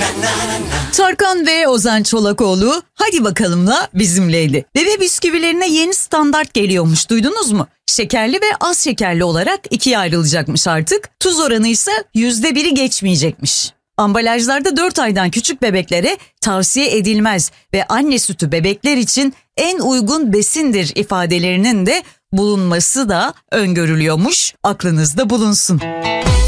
Tarkan ve Ozan Çolakoğlu hadi bakalımla bizimleydi. Bebe bisküvilerine yeni standart geliyormuş, duydunuz mu? Şekerli ve az şekerli olarak ikiye ayrılacakmış artık. Tuz oranı ise %1'i geçmeyecekmiş. Ambalajlarda 4 aydan küçük bebeklere tavsiye edilmez ve anne sütü bebekler için en uygun besindir ifadelerinin de bulunması da öngörülüyormuş. Aklınızda bulunsun.